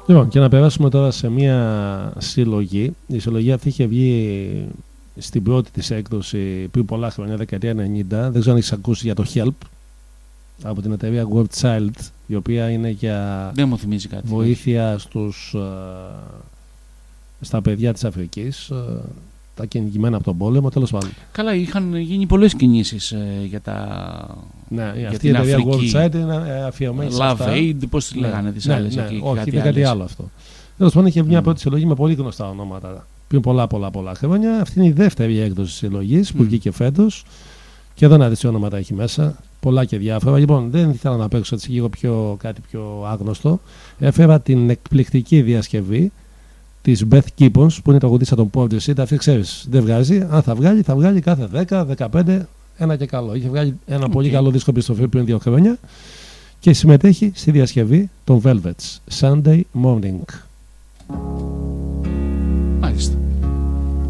Λοιπόν, και να περάσουμε τώρα σε μια συλλογή. Η συλλογή αυτή είχε βγει στην πρώτη της έκδοση πριν πολλά χρόνια, δεκαετία 90. Δεν ξέρω αν έχεις ακούσει για το Help από την εταιρεία World Child, η οποία είναι για δεν μου θυμίζει κάτι, βοήθεια στα παιδιά της Αφρικής, τα κυνηγημένα από τον πόλεμο, τέλος πάντων. Καλά, είχαν γίνει πολλές κινήσεις για τα. Ναι, για αυτή η εταιρεία Αφρική. World Child είναι αφιερωμένη σε Love αυτά. Aid, πώς τη λέγανε τις άλλες εκεί. Όχι, είναι κάτι άλλο αυτό. Τέλος πάντων, είχε μια πρώτη συλλογή με πολύ γνωστά ονόματα πριν πολλά χρόνια. Αυτή είναι η δεύτερη έκδοση της συλλογής που βγήκε φέτος. Και εδώ να δεις τι ονόματα έχει μέσα. Πολλά και διάφορα. Λοιπόν, δεν ήθελα να παίξω έτσι λίγο κάτι πιο άγνωστο. Έφερα την εκπληκτική διασκευή της Beth Gibbons, που είναι τραγουδίστρια των Porter Seed. Αυτή ξέρεις, δεν βγάζει. Αν θα βγάλει κάθε 10-15 ένα και καλό. Είχε βγάλει ένα πολύ καλό δίσκο επιστροφή πριν 2 χρόνια και συμμετέχει στη διασκευή των Velvets, Sunday Morning.